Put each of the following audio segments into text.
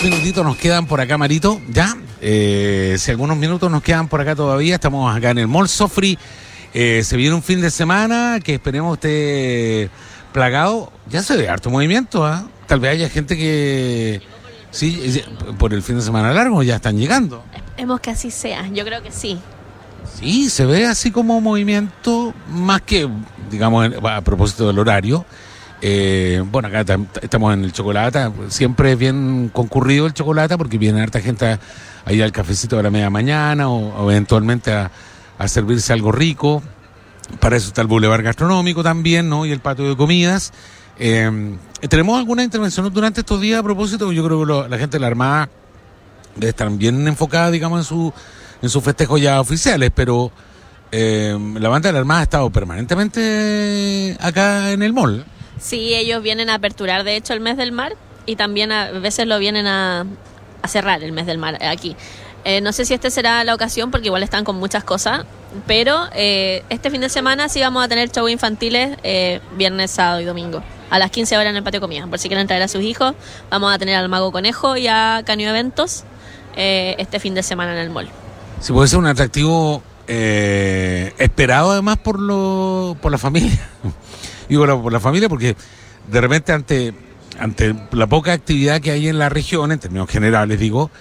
¿Cuántos minutitos nos quedan por acá, Marito? ¿Ya? Si algunos minutos nos quedan por acá todavía, estamos acá en el Mall Sofri. Se viene un fin de semana que esperemos esté plagado. Ya se ve harto movimiento, ¿ah? Tal vez haya gente que... Sí, por el fin de semana largo ya están llegando. Esperemos que así sea, yo creo que sí. Sí, se ve así como movimiento, más que, digamos, a propósito del horario. Bueno, acá estamos en el Chocolata, siempre es bien concurrido el Chocolata porque viene harta gente a ir al cafecito de la media mañana o eventualmente a servirse algo rico. Para eso está el Boulevard Gastronómico también, ¿no? Y el patio de comidas. ¿Tenemos alguna intervención durante estos días a propósito? Yo creo que la gente de la Armada debe estar bien enfocada, digamos, en sus festejos ya oficiales, pero la banda de la Armada ha estado permanentemente acá en el mall. Sí, ellos vienen a aperturar, de hecho, el mes del mar y también a veces lo vienen a cerrar el mes del mar aquí. No sé si este será la ocasión porque igual están con muchas cosas, pero este fin de semana sí vamos a tener show infantiles viernes, sábado y domingo a las 15 horas en el patio de comida. Por si quieren traer a sus hijos, vamos a tener al Mago Conejo y a Canio Eventos este fin de semana en el mall. Sí, puede ser un atractivo esperado además por la familia. Digo por la familia porque de repente ante la poca actividad que hay en la región, en términos generales digo,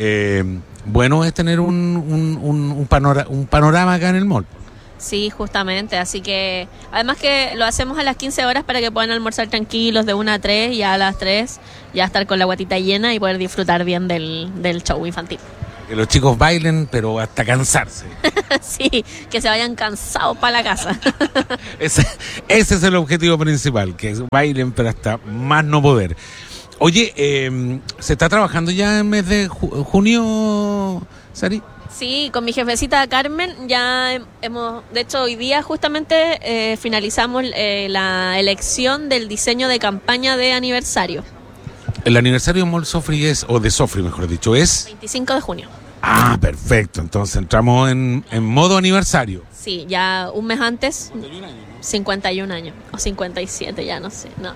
bueno es tener un panorama acá en el mall. Sí, justamente, así que además que lo hacemos a las 15 horas para que puedan almorzar tranquilos de 1 a 3 y a las 3 ya estar con la guatita llena y poder disfrutar bien del show infantil. Que los chicos bailen, pero hasta cansarse. Sí, que se vayan cansados para la casa. Ese es el objetivo principal, que bailen, pero hasta más no poder. Oye, ¿se está trabajando ya en mes de junio, Sari? Sí, con mi jefecita Carmen ya hemos, de hecho hoy día justamente finalizamos la elección del diseño de campaña de aniversario. El aniversario de Mall Sofri o de Sofri mejor dicho, es... 25 de junio. Ah, perfecto, entonces entramos en modo aniversario. Sí, ya un mes antes, 51 años, o 57, ya no sé. No,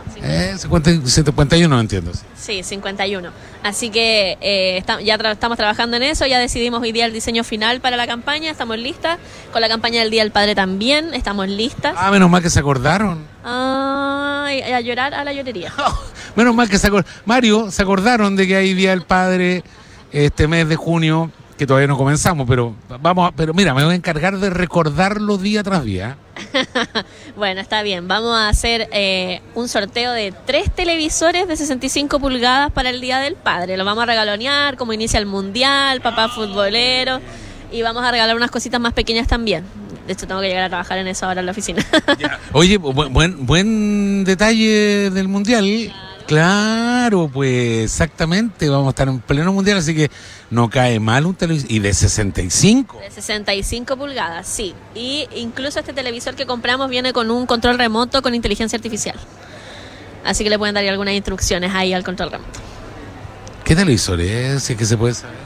51 entiendo. Sí, 51. Así que estamos trabajando en eso, ya decidimos hoy día el diseño final para la campaña, estamos listas. Con la campaña del Día del Padre también, estamos listas. Ah, menos mal que se acordaron. Ay, a llorar a la llorería. Menos mal que Mario, se acordaron de que hay Día del Padre este mes de junio, que todavía no comenzamos, pero mira, me voy a encargar de recordarlo día tras día. Bueno, está bien, vamos a hacer un sorteo de 3 televisores de 65 pulgadas para el Día del Padre. Lo vamos a regalonear, como inicia el Mundial, papá futbolero, y vamos a regalar unas cositas más pequeñas también. De hecho, tengo que llegar a trabajar en eso ahora en la oficina. Oye, buen detalle del Mundial. Claro, pues exactamente, vamos a estar en pleno mundial, así que no cae mal un televisor. Y de 65. De 65 pulgadas, sí. Y incluso este televisor que compramos viene con un control remoto con inteligencia artificial. Así que le pueden dar algunas instrucciones ahí al control remoto. ¿Qué televisor es? Si es que se puede saber.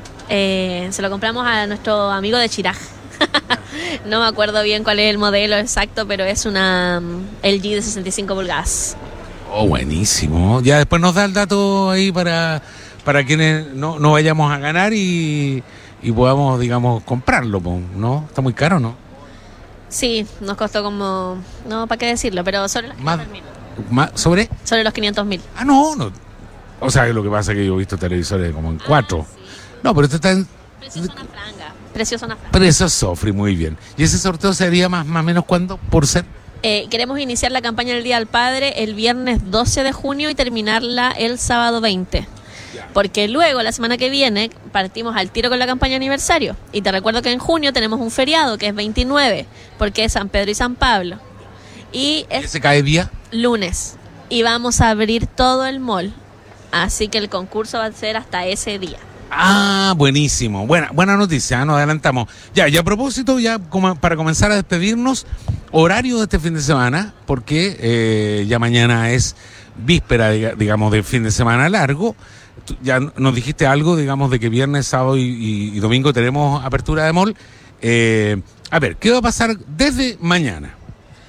Se lo compramos a nuestro amigo de Chiraj. No me acuerdo bien cuál es el modelo exacto, pero es una LG de 65 pulgadas. Oh, buenísimo. Ya después nos da el dato ahí para quienes no vayamos a ganar y podamos, digamos, comprarlo, ¿no? Está muy caro, ¿no? Sí, nos costó como... No, ¿para qué decirlo? Pero sobre los 500.000. ¿Sobre? Sobre los 500.000. Ah, no. O sea, lo que pasa es que yo he visto televisores como en 4. Sí. No, pero este está en... Precio zona franja. Precio Sofri, muy bien. ¿Y ese sorteo se haría más o menos cuándo, por ser? Queremos iniciar la campaña del Día del Padre el viernes 12 de junio y terminarla el sábado 20. Porque luego, la semana que viene, partimos al tiro con la campaña aniversario. Y te recuerdo que en junio tenemos un feriado que es 29, porque es San Pedro y San Pablo. ¿Y ese cae día? Lunes. Y vamos a abrir todo el mall. Así que el concurso va a ser hasta ese día. Ah, buenísimo. Buena noticia, nos adelantamos. Ya a propósito, ya para comenzar a despedirnos, horario de este fin de semana, porque ya mañana es víspera, digamos, del fin de semana largo. Ya nos dijiste algo, digamos, de que viernes, sábado y domingo tenemos apertura de mall. A ver, ¿qué va a pasar desde mañana?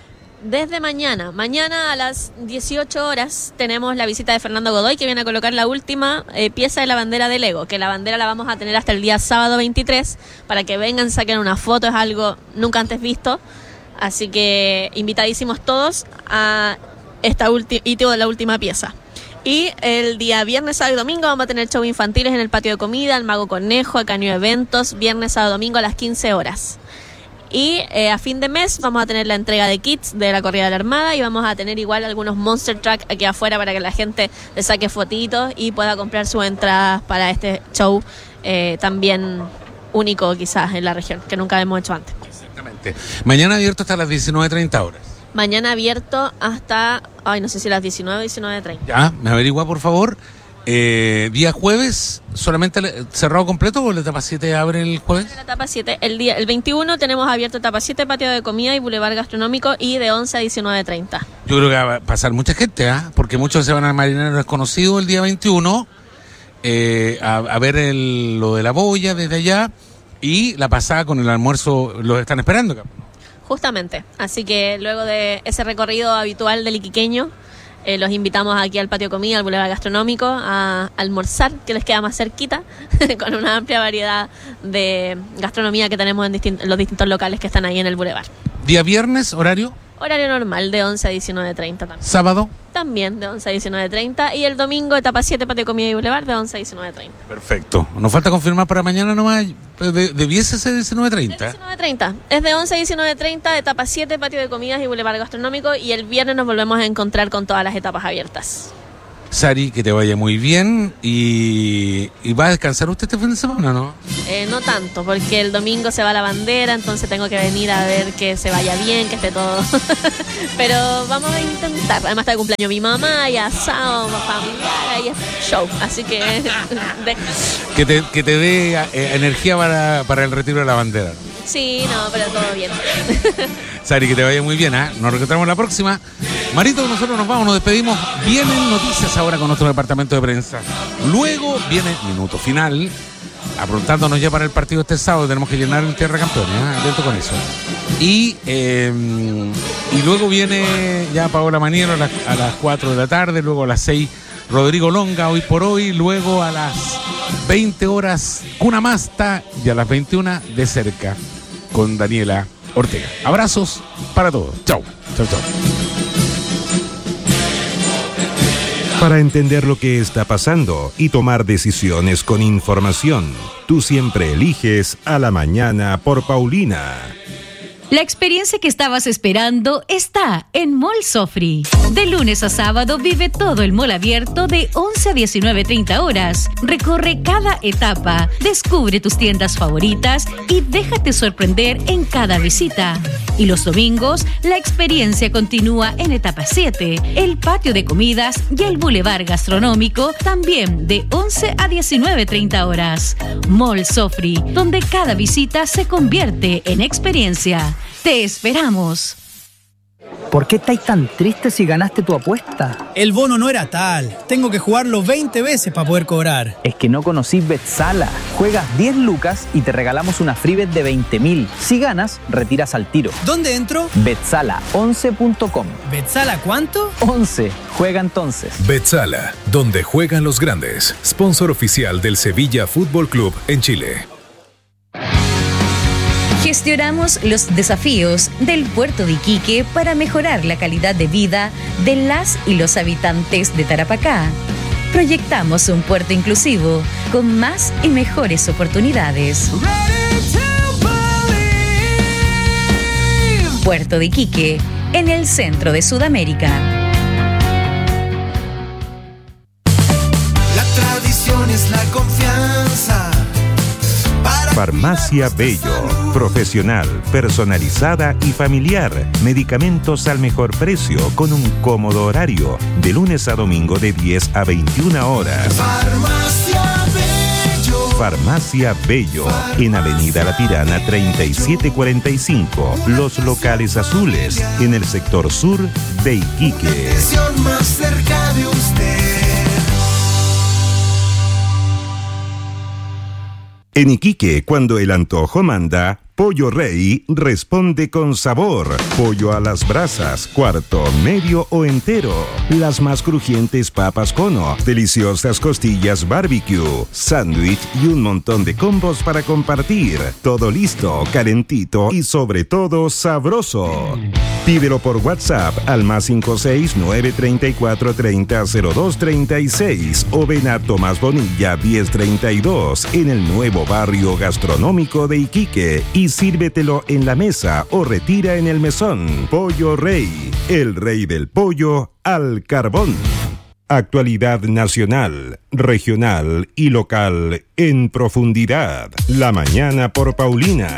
desde mañana. Mañana a las 18 horas tenemos la visita de Fernando Godoy, que viene a colocar la última pieza de la bandera de Lego, que la bandera la vamos a tener hasta el día sábado 23, para que vengan, saquen una foto, es algo nunca antes visto. Así que invitadísimos todos a esta hito de la última pieza. Y el día viernes, sábado y domingo vamos a tener shows infantiles en el patio de comida, el Mago Conejo, Acanio Eventos, viernes, sábado, domingo a las 15 horas. Y a fin de mes vamos a tener la entrega de kits de la Corrida de la Armada y vamos a tener igual algunos Monster Truck aquí afuera para que la gente le saque fotitos y pueda comprar sus entradas para este show también único quizás en la región, que nunca hemos hecho antes. Exactamente. Mañana abierto hasta las 19:30 horas. Mañana abierto hasta, no sé si las 19 o 19:30. Ya, me averigua por favor. Día jueves, ¿solamente cerrado completo o la etapa 7 abre el jueves? La etapa 7, el 21 tenemos abierto etapa 7, patio de comida y bulevar gastronómico, y de 11 a 19:30. Yo creo que va a pasar mucha gente, porque muchos se van al Marinero Desconocido el día 21 a ver lo de la boya desde allá, y la pasada con el almuerzo los están esperando. Justamente, así que luego de ese recorrido habitual del iquiqueño, los invitamos aquí al patio de comida, al bulevar gastronómico, a almorzar, que les queda más cerquita, con una amplia variedad de gastronomía que tenemos en los distintos locales que están ahí en el bulevar. Día viernes, horario. Horario normal, de 11 a 19:30 también. ¿Sábado? También, de 11 a 19:30. Y el domingo, etapa 7, patio de comida y bulevar, de 11 a 19:30. Perfecto. Nos falta confirmar para mañana nomás. ¿Debiese ser 19:30? 19:30. Es de 11 a 19:30, etapa 7, patio de comidas y bulevar gastronómico. Y el viernes nos volvemos a encontrar con todas las etapas abiertas. Sari, que te vaya muy bien. ¿Y va a descansar usted este fin de semana, no? No tanto, porque el domingo se va la bandera, entonces tengo que venir a ver que se vaya bien, que esté todo. Pero vamos a intentar. Además está de cumpleaños mi mamá, y asado familiar, y es show. Así que... que te dé energía para el retiro de la bandera. Sí, no, pero todo bien. Sari, que te vaya muy bien, ¿eh? Nos reencontramos la próxima. Marito, nosotros nos vamos, nos despedimos. Vienen noticias ahora con nuestro departamento de prensa. Luego viene Minuto Final, aprontándonos ya para el partido este sábado. Tenemos que llenar el Tierra Campeones, atento con eso. Y luego viene ya Paola Maniero a las 4 de la tarde, luego a las 6 Rodrigo Longa, Hoy por Hoy, luego a las 20 horas Cuna Masta y a las 21 De Cerca con Daniela Ortega. Abrazos para todos. Chau. Chau, chau. Para entender lo que está pasando y tomar decisiones con información, tú siempre eliges A la Mañana por Paulina. La experiencia que estabas esperando está en Mall Sofri. De lunes a sábado vive todo el mall abierto de 11 a 19:30 horas. Recorre cada etapa, descubre tus tiendas favoritas y déjate sorprender en cada visita. Y los domingos, la experiencia continúa en etapa 7, el patio de comidas y el bulevar gastronómico, también de 11 a 19:30 horas. Mall Sofri, donde cada visita se convierte en experiencia. ¡Te esperamos! ¿Por qué estáis tan tristes si ganaste tu apuesta? El bono no era tal. Tengo que jugarlo 20 veces para poder cobrar. Es que no conocís Betsala. Juegas 10 lucas y te regalamos una free bet de 20.000. Si ganas, retiras al tiro. ¿Dónde entro? Betsala11.com. ¿Betsala cuánto? 11. Juega entonces. Betsala, donde juegan los grandes. Sponsor oficial del Sevilla Fútbol Club en Chile. Gestionamos los desafíos del puerto de Iquique para mejorar la calidad de vida de las y los habitantes de Tarapacá. Proyectamos un puerto inclusivo con más y mejores oportunidades. Puerto de Iquique, en el centro de Sudamérica. La tradición es la confianza. Farmacia Bello, profesional, personalizada y familiar. Medicamentos al mejor precio con un cómodo horario, de lunes a domingo de 10 a 21 horas. Farmacia Bello. Farmacia Bello, en Avenida La Tirana 3745, Los Locales Azules, en el sector sur de Iquique. Más cerca de usted. En Iquique, cuando el antojo manda, Pollo Rey responde con sabor. Pollo a las brasas, cuarto, medio o entero. Las más crujientes papas cono, deliciosas costillas barbecue, sándwich y un montón de combos para compartir. Todo listo, calentito y sobre todo sabroso. Pídelo por WhatsApp al +56 934 30 02 36 o ven a Tomás Bonilla 1032 en el nuevo barrio gastronómico de Iquique y sírvetelo en la mesa o retira en el mesón. Pollo Rey, el rey del pollo al carbón. Actualidad nacional, regional y local en profundidad. La mañana por Paulina.